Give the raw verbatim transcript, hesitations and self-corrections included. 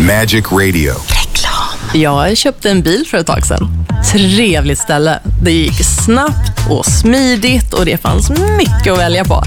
Magic Radio. Reklam. Jag köpte en bil för ett tag sedan. Trevligt ställe. Det gick snabbt och smidigt och det fanns mycket att välja på.